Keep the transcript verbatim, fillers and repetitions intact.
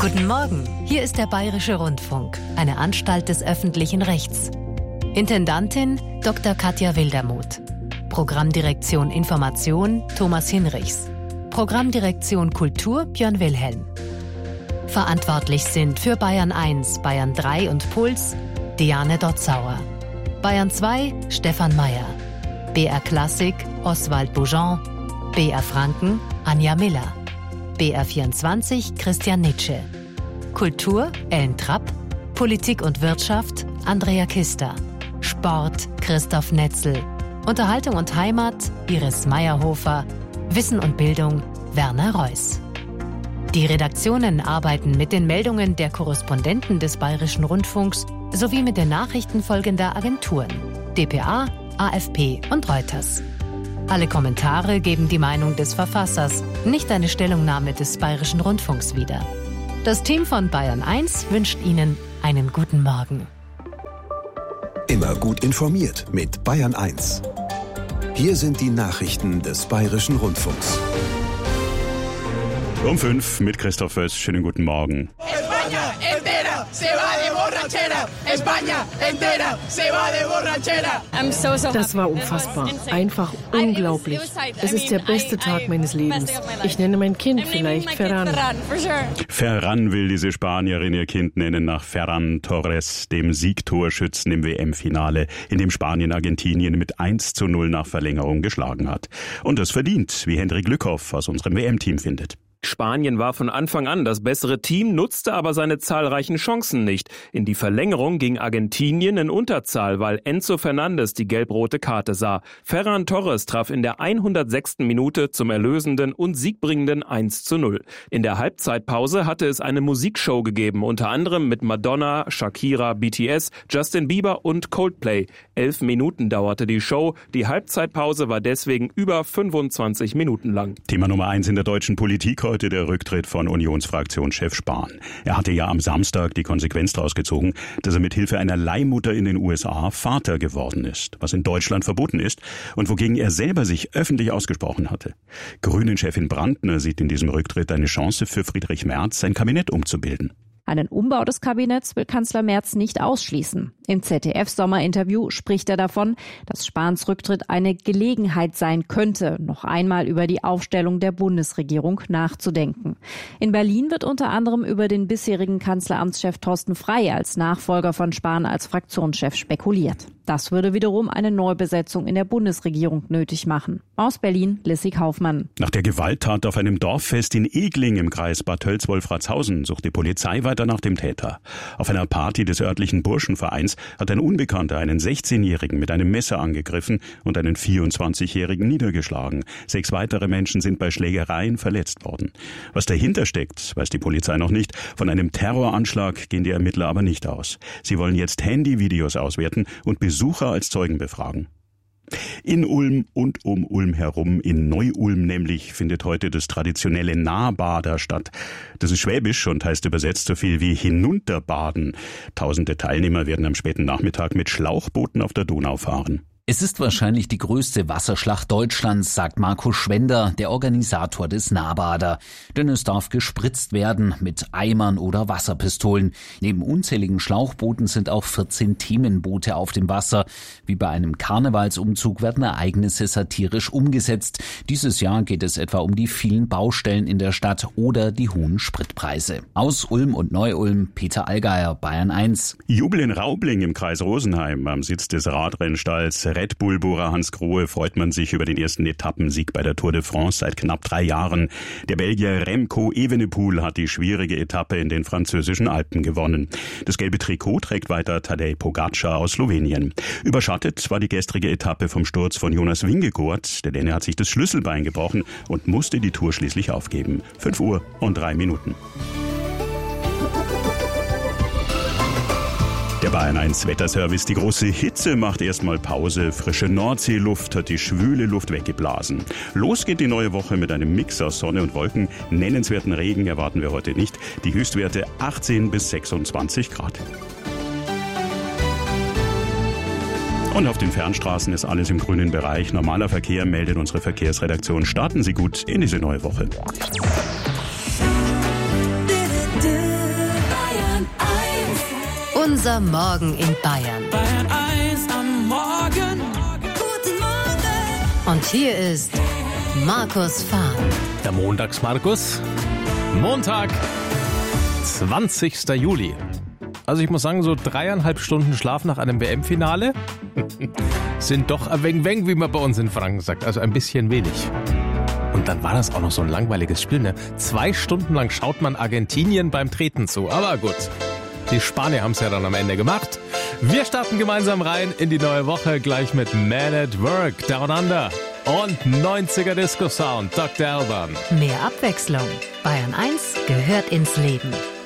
Guten Morgen, hier ist der Bayerische Rundfunk, eine Anstalt des öffentlichen Rechts. Intendantin Doktor Katja Wildermuth. Programmdirektion Information Thomas Hinrichs. Programmdirektion Kultur Björn Wilhelm. Verantwortlich sind für Bayern eins, Bayern drei und Puls Diane Dotzauer. Bayern zwei Stefan Meyer. B R Klassik Oswald Boujon. B R Franken Anja Miller. B R vierundzwanzig Christian Nitsche. Kultur Ellen Trapp. Politik und Wirtschaft Andrea Kister. Sport Christoph Netzel. Unterhaltung und Heimat Iris Meyerhofer. Wissen und Bildung Werner Reuss. Die Redaktionen arbeiten mit den Meldungen der Korrespondenten des Bayerischen Rundfunks sowie mit den Nachrichten folgender Agenturen: D P A, A F P und Reuters. Alle Kommentare geben die Meinung des Verfassers, nicht eine Stellungnahme des Bayerischen Rundfunks wieder. Das Team von Bayern eins wünscht Ihnen einen guten Morgen. Immer gut informiert mit Bayern eins. Hier sind die Nachrichten des Bayerischen Rundfunks. Um fünf mit Christoph Wöss. Schönen guten Morgen. España entera se va de borrachera. España entera se va de borrachera. I'm so, so Das war unfassbar. Einfach unglaublich. Es ist der beste Tag meines Lebens. Ich nenne mein Kind vielleicht Ferran. Ferran will diese Spanierin ihr Kind nennen nach Ferran Torres, dem Siegtorschützen im W M-Finale, in dem Spanien Argentinien mit eins zu null nach Verlängerung geschlagen hat. Und das verdient, wie Hendrik Lückhoff aus unserem W M-Team findet. Spanien war von Anfang an das bessere Team, nutzte aber seine zahlreichen Chancen nicht. In die Verlängerung ging Argentinien in Unterzahl, weil Enzo Fernandes die gelb-rote Karte sah. Ferran Torres traf in der hundertsechsten Minute zum erlösenden und siegbringenden eins zu null. In der Halbzeitpause hatte es eine Musikshow gegeben, unter anderem mit Madonna, Shakira, B T S, Justin Bieber und Coldplay. Elf Minuten dauerte die Show, die Halbzeitpause war deswegen über fünfundzwanzig Minuten lang. Thema Nummer eins in der deutschen Politik heute der Rücktritt von Unionsfraktionschef Spahn. Er hatte ja am Samstag die Konsequenz daraus gezogen, dass er mit Hilfe einer Leihmutter in den U S A Vater geworden ist, was in Deutschland verboten ist und wogegen er selber sich öffentlich ausgesprochen hatte. Grünen-Chefin Brandner sieht in diesem Rücktritt eine Chance für Friedrich Merz, sein Kabinett umzubilden. Einen Umbau des Kabinetts will Kanzler Merz nicht ausschließen. Im Z D F-Sommerinterview spricht er davon, dass Spahns Rücktritt eine Gelegenheit sein könnte, noch einmal über die Aufstellung der Bundesregierung nachzudenken. In Berlin wird unter anderem über den bisherigen Kanzleramtschef Thorsten Frey als Nachfolger von Spahn als Fraktionschef spekuliert. Das würde wiederum eine Neubesetzung in der Bundesregierung nötig machen. Aus Berlin, Lissy Kaufmann. Nach der Gewalttat auf einem Dorffest in Egling im Kreis Bad Tölz-Wolfratshausen sucht die Polizei weiter nach dem Täter. Auf einer Party des örtlichen Burschenvereins hat ein Unbekannter einen sechzehnjährigen mit einem Messer angegriffen und einen vierundzwanzigjährigen niedergeschlagen. Sechs weitere Menschen sind bei Schlägereien verletzt worden. Was dahinter steckt, weiß die Polizei noch nicht. Von einem Terroranschlag gehen die Ermittler aber nicht aus. Sie wollen jetzt Handyvideos auswerten und Besucher als Zeugen befragen. In Ulm und um Ulm herum, in Neu-Ulm nämlich, findet heute das traditionelle Nahbader statt. Das ist Schwäbisch und heißt übersetzt so viel wie hinunterbaden. Tausende Teilnehmer werden am späten Nachmittag mit Schlauchbooten auf der Donau fahren. Es ist wahrscheinlich die größte Wasserschlacht Deutschlands, sagt Markus Schwender, der Organisator des Nahbader. Denn es darf gespritzt werden mit Eimern oder Wasserpistolen. Neben unzähligen Schlauchbooten sind auch vierzehn Themenboote auf dem Wasser. Wie bei einem Karnevalsumzug werden Ereignisse satirisch umgesetzt. Dieses Jahr geht es etwa um die vielen Baustellen in der Stadt oder die hohen Spritpreise. Aus Ulm und Neu-Ulm, Peter Allgeier, Bayern eins. Jubel in Raubling im Kreis Rosenheim am Sitz des Radrennstalls Red Bull-Bohrer Hans Grohe freut man sich über den ersten Etappensieg bei der Tour de France seit knapp drei Jahren. Der Belgier Remco Evenepoel hat die schwierige Etappe in den französischen Alpen gewonnen. Das gelbe Trikot trägt weiter Tadej Pogacar aus Slowenien. Überschattet war die gestrige Etappe vom Sturz von Jonas Vingegaard. Der Däne hat sich das Schlüsselbein gebrochen und musste die Tour schließlich aufgeben. fünf Uhr und drei Minuten. Der Bayern eins Wetterservice. Die große Hitze macht erstmal Pause. Frische Nordseeluft hat die schwüle Luft weggeblasen. Los geht die neue Woche mit einem Mix aus Sonne und Wolken. Nennenswerten Regen erwarten wir heute nicht. Die Höchstwerte achtzehn bis sechsundzwanzig Grad. Und auf den Fernstraßen ist alles im grünen Bereich. Normaler Verkehr, meldet unsere Verkehrsredaktion. Starten Sie gut in diese neue Woche. Unser Morgen in Bayern. Bayern eins am Morgen. Guten Morgen. Und hier ist Markus Fahr. Der Montags-Markus. Montag, zwanzigster Juli. Also ich muss sagen, so dreieinhalb Stunden Schlaf nach einem W M-Finale sind doch ein wenig, wenig, wie man bei uns in Franken sagt. Also ein bisschen wenig. Und dann war das auch noch so ein langweiliges Spiel, ne? Zwei Stunden lang schaut man Argentinien beim Treten zu. Aber gut, die Spanier haben es ja dann am Ende gemacht. Wir starten gemeinsam rein in die neue Woche, gleich mit Man at Work, Down Under und neunziger Disco Sound, Doktor Alban. Mehr Abwechslung. Bayern eins gehört ins Leben.